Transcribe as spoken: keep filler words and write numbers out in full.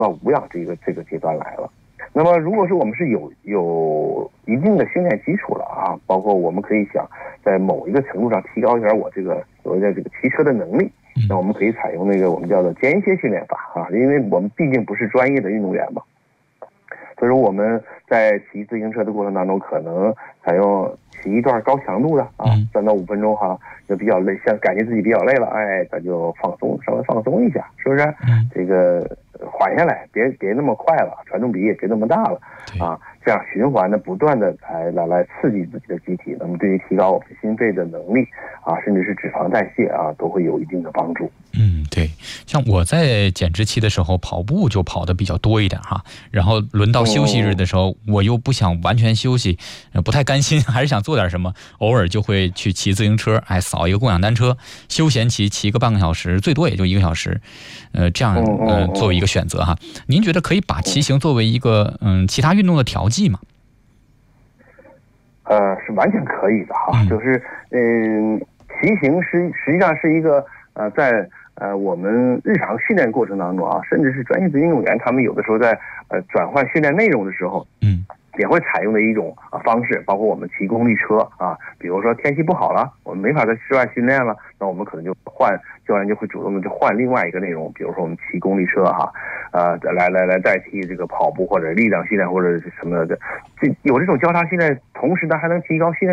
到无氧这个这个阶段来了。那么如果说我们是有有一定的训练基础了啊，包括我们可以想在某一个程度上提高一下我这个所谓的这个骑车的能力，那我们可以采用那个我们叫做间歇训练法啊，因为我们毕竟不是专业的运动员嘛，所以说我们在骑自行车的过程当中，可能采用骑一段高强度的啊，三到五分钟哈，就比较累，像感觉自己比较累了，哎，咱就放松，稍微放松一下，是不是？这个缓下来，别别那么快了，传动比也别那么大了啊，这样循环的不断的来来来刺激自己的机体，那么对于提高我们心肺的能力啊，甚至是脂肪代谢啊，都会有一定的帮助。 嗯，对，像我在减脂期的时候跑步就跑的比较多一点哈，然后轮到休息日的时候，我又不想完全休息，不太甘心，还是想做点什么，偶尔就会去骑自行车，哎，扫一个共享单车，休闲骑骑个半个小时，最多也就一个小时，呃，这样呃作为一个选择哈。您觉得可以把骑行作为一个嗯其他运动的调剂吗？ 呃，是完全可以的哈，就是嗯，骑行实实际上是一个呃在呃我们日常训练过程当中啊，甚至是专业的运动员，他们有的时候在呃转换训练内容的时候，嗯，也会采用的一种啊方式，包括我们骑功率车啊，比如说天气不好了，我们没法在室外训练了，那我们可能就换教练就会主动的就换另外一个内容，比如说我们骑功率车哈，呃，来来来代替这个跑步或者力量训练或者是什么的，这有这种交叉训练，同时呢还能提高训练